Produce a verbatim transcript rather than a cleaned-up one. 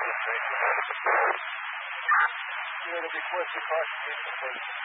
Thank you. You know, it'll be forced to caution me.